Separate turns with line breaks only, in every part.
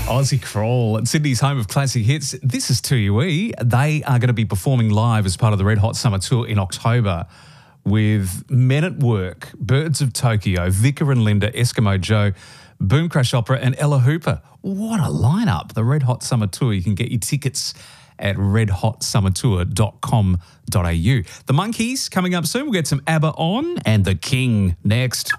Aussie Crawl at Sydney's home of classic hits. This is 2UE. They are going to be performing live as part of the Red Hot Summer Tour in October with Men at Work, Birds of Tokyo, Vicar and Linda, Eskimo Joe, Boom Crash Opera and Ella Hooper. What a lineup. The Red Hot Summer Tour. You can get your tickets at redhotsummertour.com.au. The Monkeys coming up soon. We'll get some ABBA on and The King next.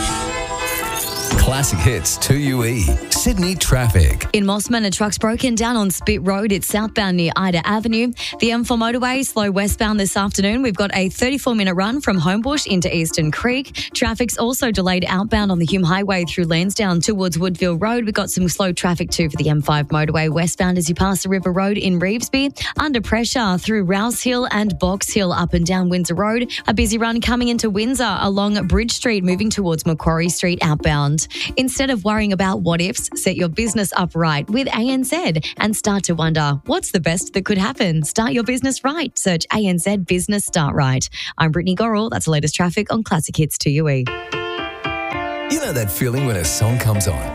Classic Hits 2UE. Sydney traffic.
In Mossman, a truck's broken down on Spit Road. It's southbound near Ida Avenue. The M4 motorway, slow westbound this afternoon. We've got a 34-minute run from Homebush into Eastern Creek. Traffic's also delayed outbound on the Hume Highway through Lansdowne towards Woodville Road. We've got some slow traffic too for the M5 motorway westbound as you pass the River Road in Revesby. Under pressure through Rouse Hill and Box Hill up and down Windsor Road. A busy run coming into Windsor along Bridge Street, moving towards Macquarie Street outbound. Instead of worrying about what ifs, set your business up right with ANZ and start to wonder, what's the best that could happen? Start your business right. Search ANZ Business Start Right. I'm Brittany Gorrell. That's the latest traffic on Classic Hits 2UE.
You know that feeling when a song comes on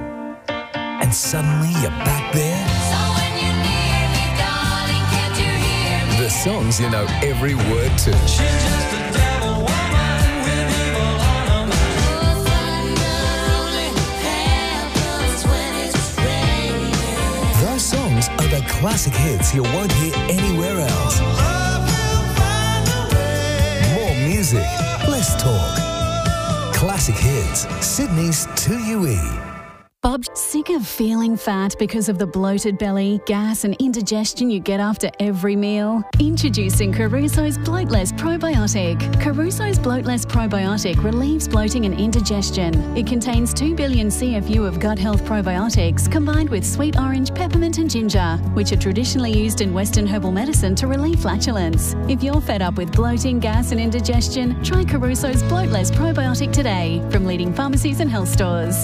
and suddenly you're back there?
So when you near me, darling, can't you hear me?
The songs you know every word to.
She's just a devil woman with evil on her mind. Thunder only happens when it's raining.
Those songs are the classic hits you won't hear anywhere else.
Love will find a way.
More music, less talk. Classic Hits, Sydney's 2UE.
Bob, sick of feeling fat because of the bloated belly, gas and indigestion you get after every meal? Introducing Caruso's Bloatless Probiotic. Caruso's Bloatless Probiotic relieves bloating and indigestion. It contains 2 billion CFU of gut health probiotics combined with sweet orange, peppermint and ginger, which are traditionally used in Western herbal medicine to relieve flatulence. If you're fed up with bloating, gas and indigestion, try Caruso's Bloatless Probiotic today from leading pharmacies and health stores.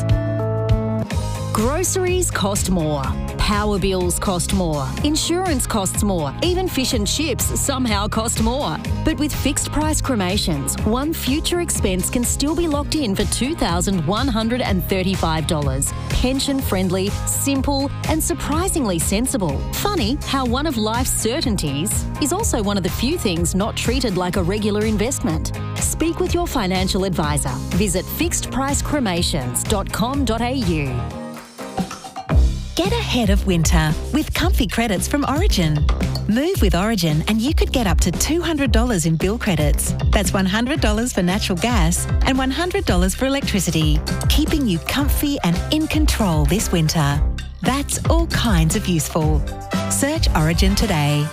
Groceries cost more. Power bills cost more. Insurance costs more. Even fish and chips somehow cost more. But with fixed price cremations, one future expense can still be locked in for $2,135. Pension friendly, simple, and surprisingly sensible. Funny how one of life's certainties is also one of the few things not treated like a regular investment. Speak with your financial advisor. Visit fixedpricecremations.com.au.
Get ahead of winter with comfy credits from Origin. Move with Origin and you could get up to $200 in bill credits. That's $100 for natural gas and $100 for electricity, keeping you comfy and in control this winter. That's all kinds of useful. Search Origin today.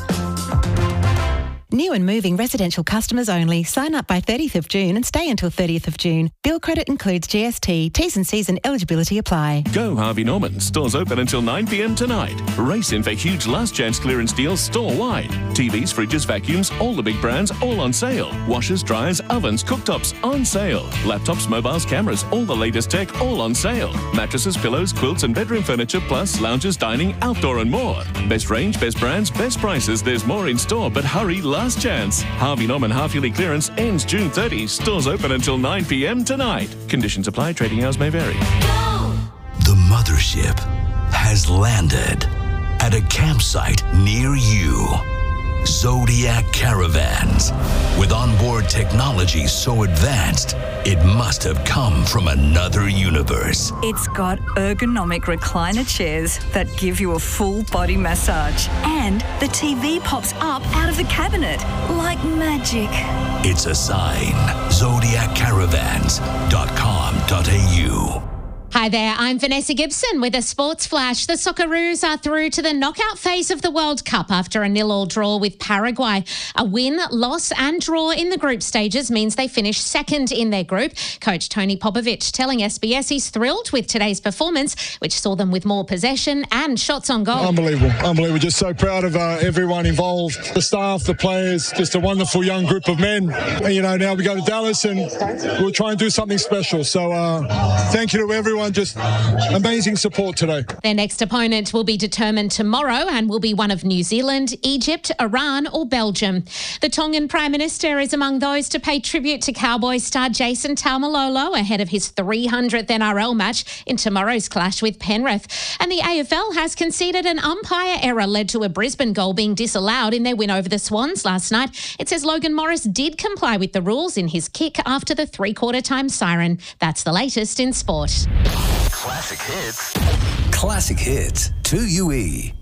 New and moving residential customers only. Sign up by 30th of June and stay until 30th of June. Bill credit includes GST. T's and C's and eligibility apply.
Go Harvey Norman. Stores open until 9 p.m. tonight. Race in for huge last chance clearance deals store-wide. TVs, fridges, vacuums, all the big brands, all on sale. Washers, dryers, ovens, cooktops, on sale. Laptops, mobiles, cameras, all the latest tech, all on sale. Mattresses, pillows, quilts and bedroom furniture, plus lounges, dining, outdoor and more. Best range, best brands, best prices. There's more in store, but hurry, last chance. Harvey Norman half-yearly clearance ends June 30. Stores open until 9 p.m. tonight. Conditions apply. Trading hours may vary.
The mothership has landed at a campsite near you. Zodiac Caravans. With onboard technology so advanced, it must have come from another universe.
It's got ergonomic recliner chairs that give you a full body massage. And the TV pops up out of the cabinet like magic.
It's a sign. ZodiacCaravans.com.au.
Hi there, I'm Vanessa Gibson with a sports flash. The Socceroos are through to the knockout phase of the World Cup after a 0-0 draw with Paraguay. A win, loss and draw in the group stages means they finish second in their group. Coach Tony Popovic telling SBS he's thrilled with today's performance, which saw them with more possession and shots on goal.
Unbelievable. Just so proud of everyone involved, the staff, the players, just a wonderful young group of men. Now we go to Dallas and we'll try and do something special. So thank you to everyone just amazing support today.
Their next opponent will be determined tomorrow and will be one of New Zealand, Egypt, Iran or Belgium. The Tongan Prime Minister is among those to pay tribute to Cowboys star Jason Taumalolo ahead of his 300th NRL match in tomorrow's clash with Penrith. And the AFL has conceded an umpire error led to a Brisbane goal being disallowed in their win over the Swans last night. It says Logan Morris did comply with the rules in his kick after the three-quarter time siren. That's the latest in sport.
Classic hits. Classic hits. 2UE.